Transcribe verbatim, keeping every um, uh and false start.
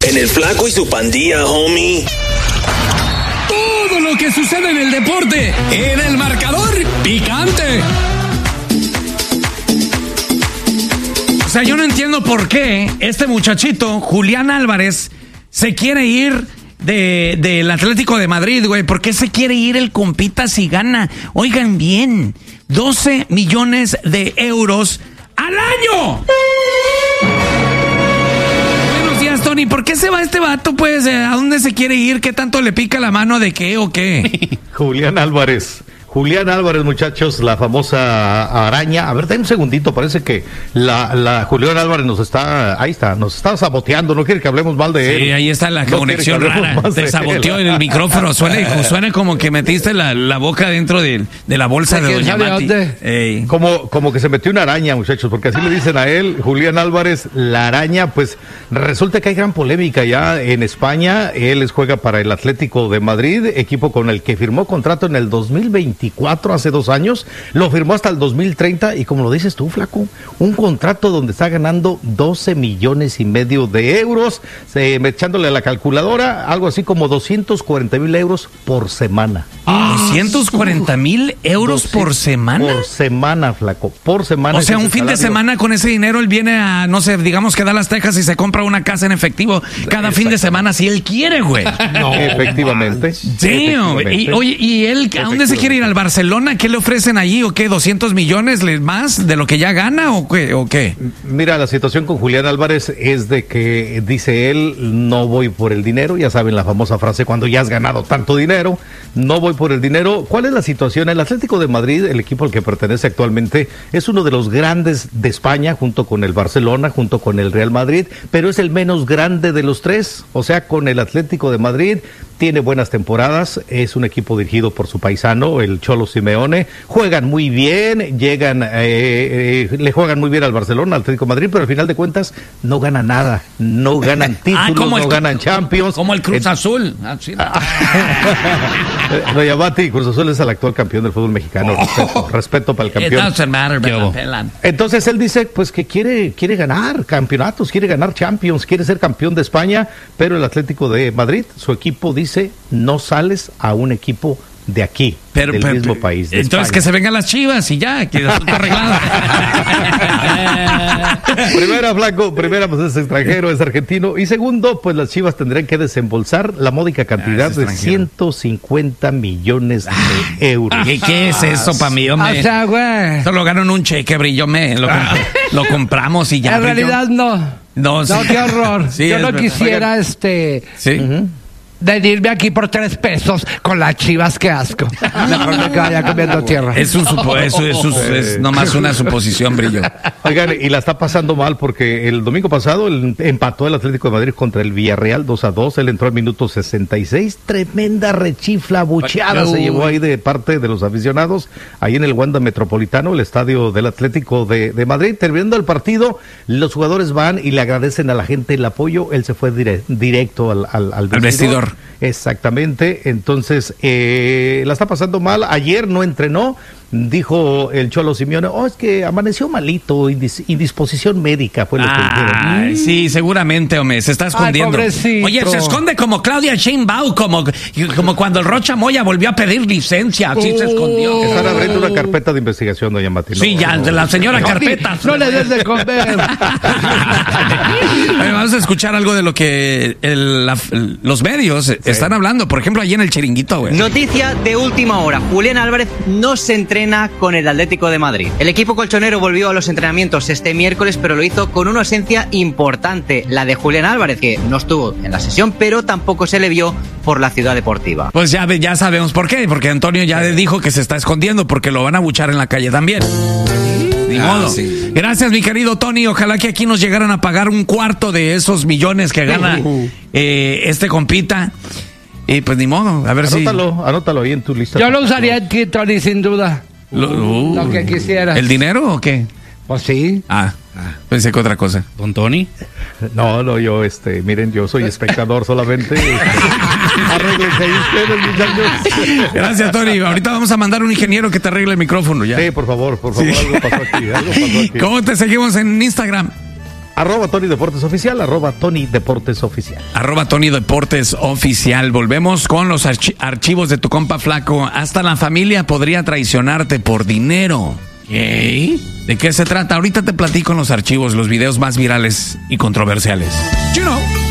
En el Flaco y su pandilla, homie. Todo lo que sucede en el deporte, en el marcador picante. O sea, yo no entiendo por qué este muchachito, Julián Álvarez, se quiere ir de, del Atlético de Madrid, güey. ¿Por qué se quiere ir el compita si gana? Oigan bien, doce millones de euros al año. Buenos días, Tony. ¿Por qué se va este vato, pues? ¿A dónde se quiere ir? ¿Qué tanto le pica la mano de qué o qué? Julián Álvarez. Julián Álvarez, muchachos, la famosa araña. A ver, dame un segundito, parece que la, la Julián Álvarez nos está, ahí está, nos está saboteando, no quiere que hablemos mal de él. Sí, ahí está la no conexión rara, te saboteó en el micrófono, suena, suena como que metiste la, la boca dentro de, de la bolsa de Doña Mati. Ey. Como, como que se metió una araña, muchachos, porque así le dicen a él, Julián Álvarez, la araña. Pues resulta que hay gran polémica ya en España. Él juega para el Atlético de Madrid, equipo con el que firmó contrato en el dos mil veinticuatro, hace dos años, lo firmó hasta el dos mil treinta, y como lo dices tú, Flaco, un contrato donde está ganando doce millones y medio de euros, eh, echándole a la calculadora, algo así como doscientos cuarenta mil euros por semana. Ah, ¿doscientos cuarenta mil euros por semana? Por semana, Flaco, por semana. O sea, un fin de semana con ese dinero él viene a, no sé, digamos que da Las Tejas y se compra una casa en efectivo cada fin de semana si él quiere, güey. No, efectivamente. Damn. Y, oye, ¿y él a dónde se quiere ir? ¿Al Barcelona? ¿Qué le ofrecen allí? ¿O qué? ¿doscientos millones más de lo que ya gana? ¿O qué? ¿O qué? Mira, la situación con Julián Álvarez es de que, dice él, no voy por el dinero. Ya saben la famosa frase, cuando ya has ganado tanto dinero, no voy por el dinero. ¿Cuál es la situación? El Atlético de Madrid, el equipo al que pertenece actualmente, es uno de los grandes de España, junto con el Barcelona, junto con el Real Madrid, pero es el menos grande de los tres. O sea, con el Atlético de Madrid tiene buenas temporadas, es un equipo dirigido por su paisano, el Cholo Simeone, juegan muy bien, llegan, eh, eh, le juegan muy bien al Barcelona, al Atlético de Madrid, pero al final de cuentas no ganan nada, no ganan títulos, ah, no el, ganan Champions. Como el Cruz Azul. Ah, sí. Doña Mati, Cruz Azul es el actual campeón del fútbol mexicano, oh. respeto, respeto para el campeón. It doesn't matter, man. Entonces él dice pues que quiere, quiere ganar campeonatos, quiere ganar Champions, quiere ser campeón de España, pero el Atlético de Madrid, su equipo dice Dice, no sales a un equipo de aquí, pero, del pero, mismo pero, país. De entonces España. Que se vengan las Chivas y ya, que asunto arreglado. Primera, Flaco, primera, pues es extranjero, es argentino. Y segundo, pues las Chivas tendrán que desembolsar la módica cantidad ah, de ciento cincuenta millones de euros. ¿Qué, qué es eso para mí, hombre? O sea, güey. Solo ganan un cheque, brillo, me lo, comp- lo compramos y ya. En brillo. realidad no. No, sí. No, qué horror. Sí, Yo no verdad. quisiera, Oigan. este... Sí. Uh-huh. venirme aquí por tres pesos con las Chivas, qué asco. Mejor me que vaya comiendo tierra. Es un supo, eso es, un, es nomás una suposición, brillo. Oigan, y la está pasando mal porque el domingo pasado el, empató el Atlético de Madrid contra el Villarreal dos a dos. Él entró al minuto sesenta y seis. Tremenda rechifla, bucheada se llevó ahí de parte de los aficionados, ahí en el Wanda Metropolitano, el estadio del Atlético de, de Madrid. Terminando el partido, los jugadores van y le agradecen a la gente el apoyo. Él se fue dire, directo al, al, al vestidor. Al vestidor. Exactamente, entonces eh, la está pasando mal. Ayer no entrenó, dijo el Cholo Simeone, oh, es que amaneció malito, indis- indisposición médica, fue lo que dijeron. Ay, sí, seguramente, hombre, se está escondiendo. Ay, Oye, se esconde como Claudia Sheinbaum, como, como cuando el Rocha Moya volvió a pedir licencia, así uh, se escondió. Están abriendo una carpeta de investigación, doña Mati. No, sí, ya, no, la señora no, carpeta. No le des de comer. Oye, vamos a escuchar algo de lo que el, la, los medios sí. están hablando, por ejemplo, allí en el Chiringuito, güey. Noticia de última hora, Julián Álvarez no se entrena con el Atlético de Madrid. El equipo colchonero volvió a los entrenamientos este miércoles, pero lo hizo con una ausencia importante, la de Julián Álvarez, que no estuvo en la sesión, pero tampoco se le vio por la ciudad deportiva. Pues ya, ya sabemos por qué, porque Antonio ya dijo que se está escondiendo, porque lo van a buchar en la calle también. Ni ah, modo. Sí. Gracias, mi querido Tony. Ojalá que aquí nos llegaran a pagar un cuarto de esos millones que gana eh, este compita. Y pues ni modo, a ver anótalo, si... Anótalo ahí en tu lista. Yo lo usaría aquí, Tony, sin duda. Lo, uh, lo que quisiera. ¿El dinero o qué? Pues sí. Ah, ah, pensé que otra cosa. ¿Don Tony? No, no, yo, este, miren, yo soy espectador solamente. Este, arréglense ahí ustedes, muchachos. Gracias, Tony. Ahorita vamos a mandar un ingeniero que te arregle el micrófono, ¿ya? Sí, por favor, por favor, sí. algo pasó aquí, algo pasó aquí. ¿Cómo te seguimos en Instagram? Arroba Tony Deportes Oficial, arroba Tony Deportes Oficial. Arroba Tony Deportes Oficial. Volvemos con los archi- archivos de tu compa flaco. Hasta la familia podría traicionarte por dinero. ¿Qué? ¿De qué se trata? Ahorita te platico en los archivos, los videos más virales y controversiales. You know.